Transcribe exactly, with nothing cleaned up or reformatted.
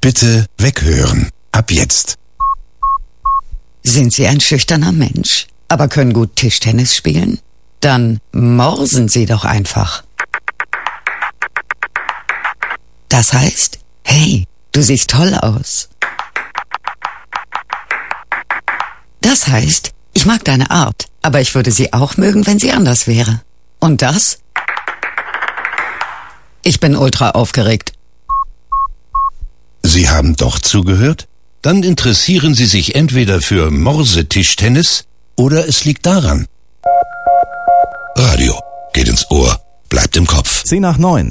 Bitte weghören. Ab jetzt. Sind Sie ein schüchterner Mensch, aber können gut Tischtennis spielen? Dann morsen Sie doch einfach. Das heißt, hey, du siehst toll aus. Das heißt, ich mag deine Art, aber ich würde sie auch mögen, wenn sie anders wäre. Und das? Ich bin ultra aufgeregt. Sie haben doch zugehört? Dann interessieren Sie sich entweder für Morsetischtennis oder es liegt daran. Radio geht ins Ohr, bleibt im Kopf. zehn nach neun.